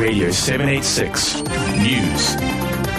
Radio 786 News.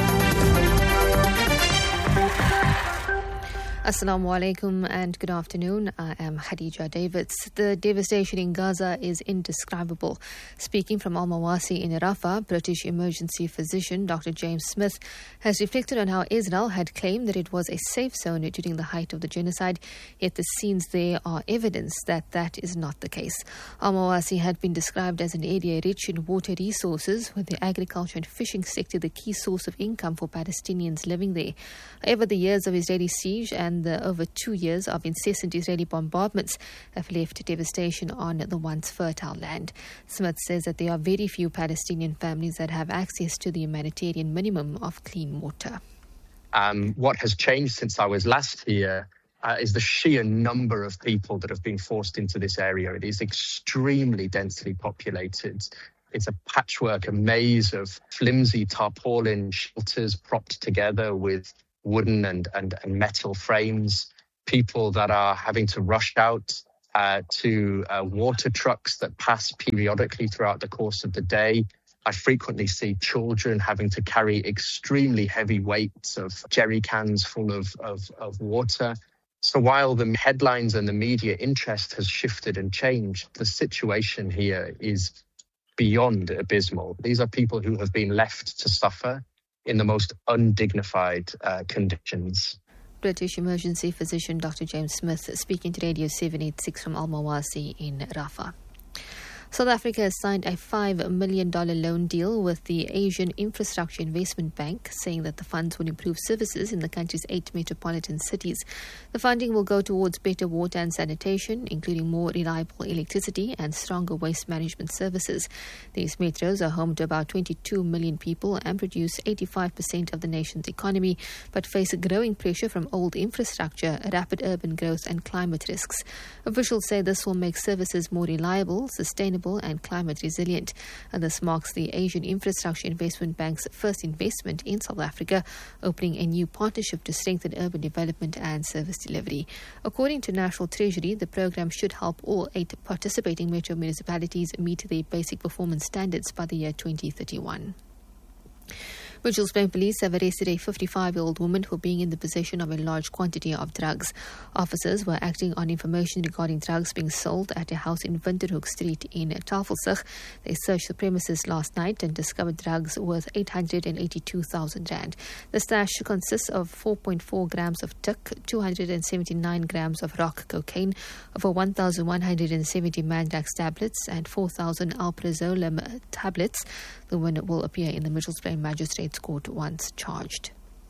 Assalamu alaikum and good afternoon. I am Khadija Davids. The devastation in Gaza is indescribable. Speaking from Al Mawasi in Rafah, British emergency physician Dr. James Smith has reflected on how Israel had claimed that it was a safe zone during the height of the genocide, yet the scenes there are evidence that that is not the case. Al Mawasi had been described as an area rich in water resources, with the agriculture and fishing sector the key source of income for Palestinians living there. However, the years of Israeli siege and the over 2 years of incessant Israeli bombardments have left devastation on the once fertile land. Smith says that there are very few Palestinian families that have access to the humanitarian minimum of clean water. What has changed since I was last here is the sheer number of people that have been forced into this area. It is extremely densely populated. It's a patchwork, a maze of flimsy tarpaulin shelters propped together with wooden and metal frames, people that are having to rush out to water trucks that pass periodically throughout the course of the day. I frequently see children having to carry extremely heavy weights of jerry cans full of water. So while the headlines and the media interest has shifted and changed, the situation here is beyond abysmal. These are people who have been left to suffer in the most undignified conditions. British emergency physician Dr. James Smith speaking to Radio 786 from Al Mawasi in Rafah. South Africa has signed a $5 million loan deal with the Asian Infrastructure Investment Bank, saying that the funds will improve services in the country's 8 metropolitan cities. The funding will go towards better water and sanitation, including more reliable electricity and stronger waste management services. These metros are home to about 22 million people and produce 85% of the nation's economy, but face growing pressure from old infrastructure, rapid urban growth and climate risks. Officials say this will make services more reliable, sustainable and climate resilient. And this marks the Asian Infrastructure Investment Bank's first investment in South Africa, opening a new partnership to strengthen urban development and service delivery. According to National Treasury, the program should help all 8 participating metro municipalities meet their basic performance standards by the year 2031. Mitchells Plain Police have arrested a 55-year-old woman for being in the possession of a large quantity of drugs. Officers were acting on information regarding drugs being sold at a house in Winterhoek Street in Tafelsig. They searched the premises last night and discovered drugs worth 882,000 rand. The stash consists of 4.4 grams of tuk, 279 grams of rock cocaine, over 1,170 Mandrax tablets and 4,000 alprazolam tablets. The woman will appear in the Mitchells Plain Magistrates Court once charged.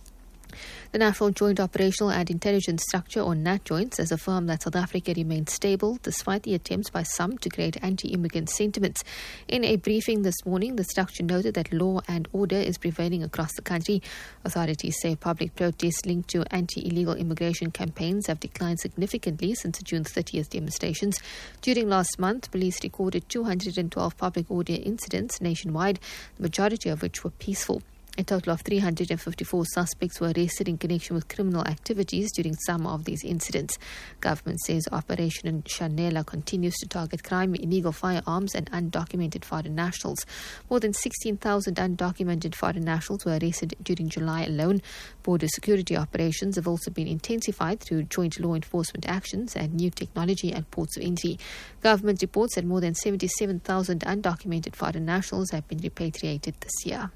The National Joint Operational and Intelligence Structure, or NATJoints, has affirmed that South Africa remains stable despite the attempts by some to create anti-immigrant sentiments. In a briefing this morning, the structure noted that law and order is prevailing across the country. Authorities say public protests linked to anti-illegal immigration campaigns have declined significantly since the June 30th demonstrations. During last month, police recorded 212 public order incidents nationwide, the majority of which were peaceful. A total of 354 suspects were arrested in connection with criminal activities during some of these incidents. Government says Operation Shanela continues to target crime, illegal firearms and undocumented foreign nationals. More than 16,000 undocumented foreign nationals were arrested during July alone. Border security operations have also been intensified through joint law enforcement actions and new technology at ports of entry. Government reports that more than 77,000 undocumented foreign nationals have been repatriated this year.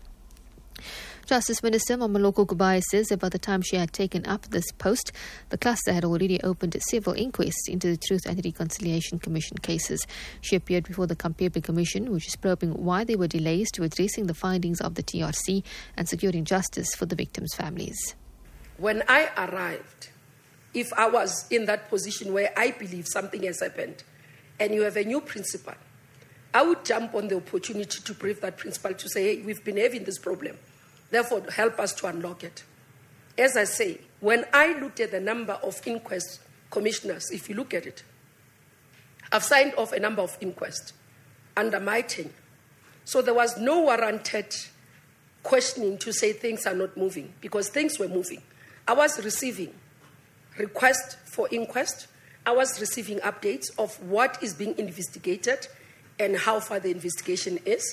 Justice Minister Mameloko Kubayi says that by the time she had taken up this post, the cluster had already opened several inquests into the Truth and Reconciliation Commission cases. She appeared before the Kampepe Commission, which is probing why there were delays to addressing the findings of the TRC and securing justice for the victims' families. When I arrived, if I was in that position where I believe something has happened and you have a new principal, I would jump on the opportunity to brief that principal to say, hey, we've been having this problem. Therefore, help us to unlock it. As I say, when I looked at the number of inquest commissioners, if you look at it, I've signed off a number of inquests under my tenure. So there was no warranted questioning to say things are not moving, because things were moving. I was receiving requests for inquest. I was receiving updates of what is being investigated and how far the investigation is.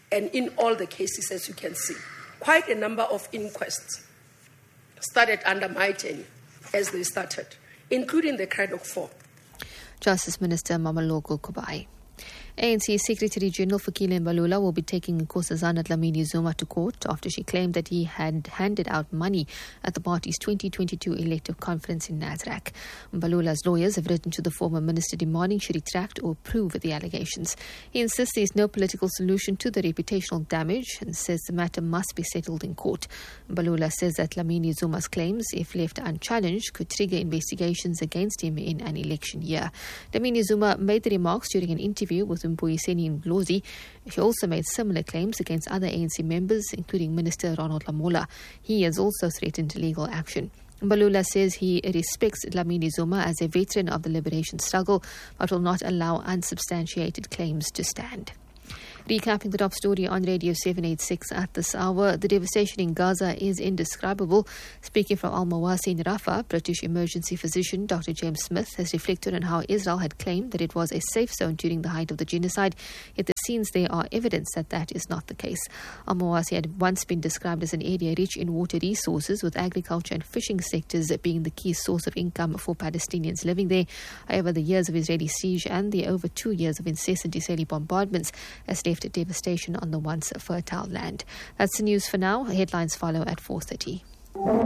And in all the cases, as you can see, quite a number of inquests started under my tenure as they started, including the Craddock 4. Justice Minister Mameloko Kubai. ANC Secretary General Fikile Mbalula will be taking Nkosazana Dlamini Zuma to court after she claimed that he had handed out money at the party's 2022 elective conference in Nasrec. Mbalula's lawyers have written to the former minister demanding she retract or prove the allegations. He insists there is no political solution to the reputational damage and says the matter must be settled in court. Mbalula says that Dlamini Zuma's claims, if left unchallenged, could trigger investigations against him in an election year. Dlamini Zuma made the remarks during an interview with Mbuyiseni Ndlozi. She also made similar claims against other ANC members, including Minister Ronald Lamola. He has also threatened legal action. Mbalula says he respects Dlamini Zuma as a veteran of the liberation struggle, but will not allow unsubstantiated claims to stand. Recapping the top story on Radio 786 at this hour, the devastation in Gaza is indescribable. Speaking from Al Mawasi in Rafah, British emergency physician Dr. James Smith has reflected on how Israel had claimed that it was a safe zone during the height of the genocide, yet the scenes there are evidence that that is not the case. Al Mawasi had once been described as an area rich in water resources, with agriculture and fishing sectors being the key source of income for Palestinians living there. However, the years of Israeli siege and the over 2 years of incessant Israeli bombardments has left devastation on the once fertile land. That's the news for now. Headlines follow at 4:30.